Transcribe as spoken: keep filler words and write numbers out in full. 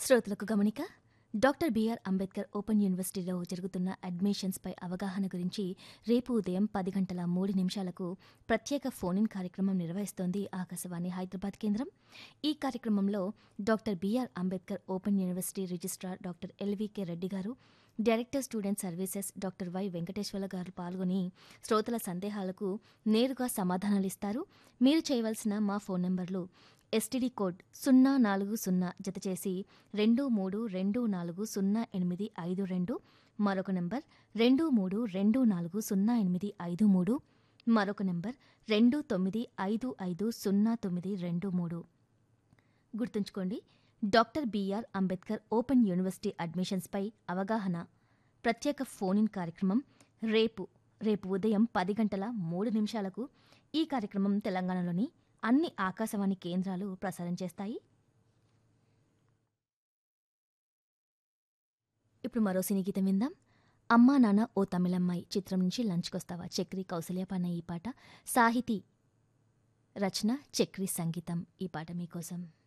శ్రోతలకు గమనిక. Doctor BR Ambedkar open యూనివర్సిటీలో జరుగుతున్న అడ్మిషన్స్పై అవగాహన గురించి రేపు ఉదయం పది గంటల మూడు నిమిషాలకు ప్రత్యేక ఫోన్ ఇన్ కార్యక్రమం నిర్వహిస్తోంది ఆకాశవాణి హైదరాబాద్ కేంద్రం. ఈ కార్యక్రమంలో doctor BR Ambedkar open university registrar doctor LVK Reddy గారు, director student services doctor why వెంకటేశ్వర్ల గారు పాల్గొని శ్రోతల సందేహాలకు నేరుగా సమాధానాలిస్తారు. మీరు చేయవలసిన మా ఫోన్ నంబర్లు ఎస్టీడీ కోడ్ సున్నా నాలుగు సున్నా జతచేసి రెండు మూడు రెండు నాలుగు సున్నా ఎనిమిది ఐదు రెండు, మరొక నంబర్ రెండు మూడు రెండు నాలుగు సున్నా ఎనిమిది ఐదు మూడు, మరొక నంబర్ రెండు తొమ్మిది ఐదు ఐదు సున్నా తొమ్మిది రెండు మూడు. గుర్తుంచుకోండి, doctor BR Ambedkar open university అడ్మిషన్స్పై అవగాహన ప్రత్యేక ఫోన్ ఇన్ కార్యక్రమం రేపు రేపు ఉదయం పది గంటల మూడు నిమిషాలకు. ఈ కార్యక్రమం తెలంగాణలోని అన్ని ఆకాశవాణి కేంద్రాలు ప్రసారం చేస్తాయి. ఇప్పుడు మరో సినీ గీతం విందాం. అమ్మా నాన్న ఓ తమిళమ్మాయి చిత్రం నుంచి లంచ్కొస్తావా చక్రి కౌసల్య పాడిన ఈ పాట. సాహితీ రచన, చక్రి సంగీతం. ఈ పాట మీకోసం.